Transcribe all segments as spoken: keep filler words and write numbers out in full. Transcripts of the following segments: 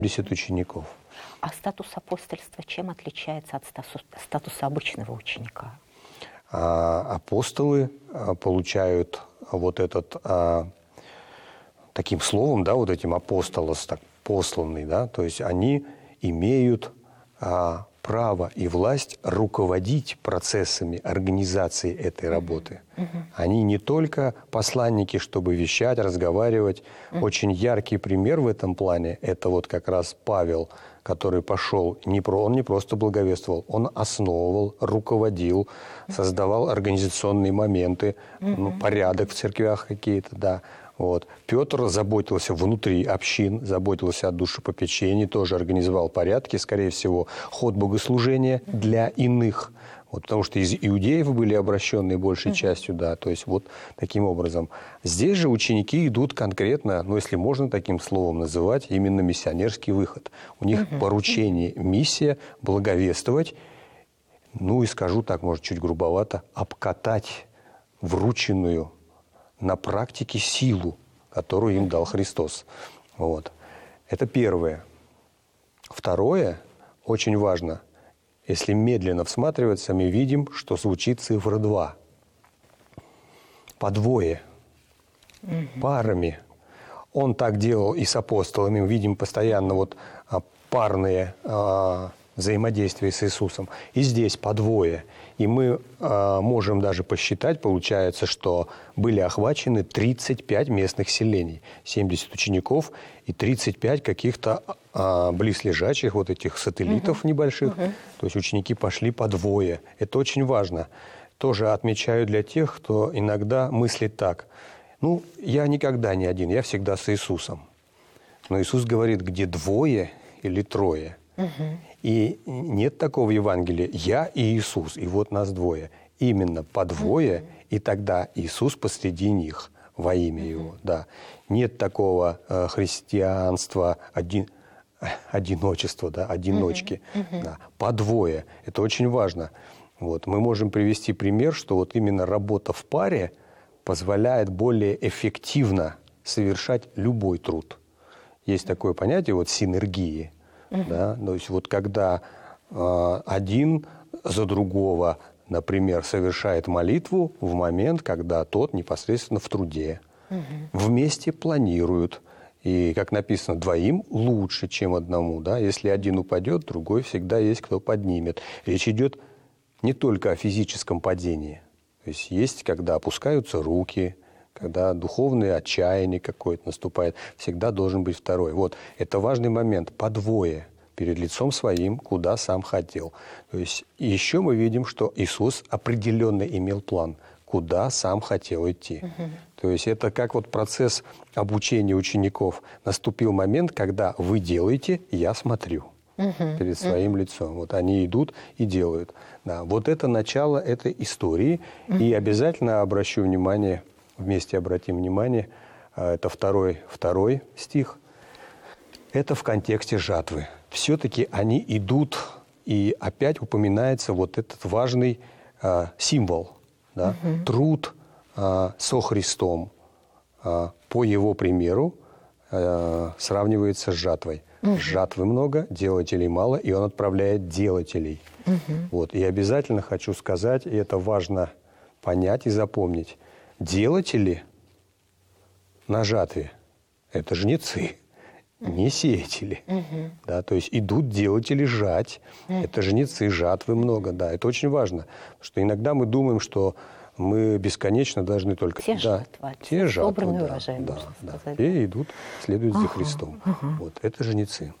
семьдесят учеников. А статус апостольства чем отличается от статуса обычного ученика? А, апостолы а, получают вот этот, а, таким словом, да, вот этим апостолос, так, посланный, да, то есть они имеют а, право и власть руководить процессами организации этой работы. Uh-huh. Uh-huh. Они не только посланники, чтобы вещать, разговаривать. Uh-huh. Очень яркий пример в этом плане – это вот как раз Павел, который пошел, не про, он не просто благовествовал, он основывал, руководил, uh-huh. создавал организационные моменты, uh-huh. ну, порядок в церквях какие-то, да. Вот. Петр заботился внутри общин, заботился о душепопечении, тоже организовал порядки, скорее всего, ход богослужения для иных. Вот, потому что из иудеев были обращенные большей частью, да, то есть вот таким образом. Здесь же ученики идут конкретно, ну, если можно таким словом называть, именно миссионерский выход. У них uh-huh. поручение, миссия благовествовать, ну и скажу так, может, чуть грубовато, обкатать врученную на практике силу, которую им дал Христос. Вот. Это первое. Второе, очень важно, если медленно всматриваться, мы видим, что звучит цифра два. По двое, угу. парами. Он так делал и с апостолами. Мы видим постоянно вот парные а, взаимодействия с Иисусом. И здесь по двое. И мы э, можем даже посчитать, получается, что были охвачены тридцать пять местных селений, семьдесят учеников и тридцать пять каких-то э, близлежащих вот этих сателлитов uh-huh. небольших. Uh-huh. То есть ученики пошли по двое. Это очень важно. Тоже отмечаю для тех, кто иногда мыслит так. Ну, я никогда не один, я всегда с Иисусом. Но Иисус говорит, где двое или трое. Uh-huh. И нет такого Евангелия «я и Иисус», и вот нас двое. Именно по двое, uh-huh. и тогда Иисус посреди них во имя uh-huh. Его. Да. Нет такого э, христианства, один, одиночества, да, одиночки. Uh-huh. Uh-huh. Да. По двое. Это очень важно. Вот. Мы можем привести пример, что вот именно работа в паре позволяет более эффективно совершать любой труд. Есть такое понятие вот синергии. Uh-huh. Да? То есть вот когда э, один за другого, например, совершает молитву в момент, когда тот непосредственно в труде. Uh-huh. Вместе планируют. И, как написано, двоим лучше, чем одному. Да? Если один упадет, другой всегда есть, кто поднимет. Речь идет не только о физическом падении. То есть есть, когда опускаются руки, когда духовное отчаяние какое-то наступает, всегда должен быть второй. Вот, это важный момент, по двое, перед лицом своим, куда сам хотел. То есть еще мы видим, что Иисус определенно имел план, куда сам хотел идти. Uh-huh. То есть это как вот процесс обучения учеников. Наступил момент, когда вы делаете, я смотрю uh-huh. перед своим uh-huh. лицом. Вот они идут и делают. Да, вот это начало этой истории. Uh-huh. И обязательно обращу внимание, вместе обратим внимание, это второй, второй стих, это в контексте жатвы. Все-таки они идут, и опять упоминается вот этот важный э, символ, да? Uh-huh. Труд э, со Христом э, по его примеру э, сравнивается с жатвой. Uh-huh. Жатвы много, делателей мало, и он отправляет делателей. Uh-huh. Вот. И обязательно хочу сказать, и это важно понять и запомнить, делатели на жатве – это жнецы, не сеятели. Uh-huh. Да, то есть идут делатели жать, uh-huh. это жнецы, жатвы много. Да, это очень важно, потому что иногда мы думаем, что мы бесконечно должны только… Те да, жатвы, те жатвы, собранный да, урожай, да, можно да. сказать. И идут, следуют uh-huh. за Христом. Uh-huh. Вот, это жнецы.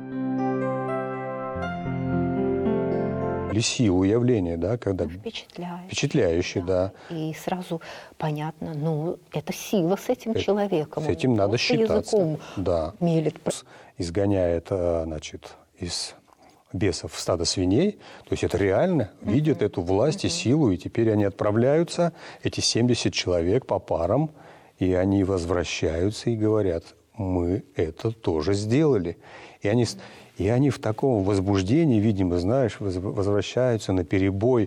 Или силу явления, да, когда… Впечатляющее. Впечатляющее, да. да. И сразу понятно, ну, это сила с этим это, человеком. С этим надо считаться. Языком да. мелет. Изгоняет, значит, из бесов стадо свиней. То есть это реально, uh-huh. видят эту власть uh-huh. и силу, и теперь они отправляются, эти семьдесят человек по парам, и они возвращаются и говорят, мы это тоже сделали. И они… И они в таком возбуждении, видимо, знаешь, возвращаются наперебой,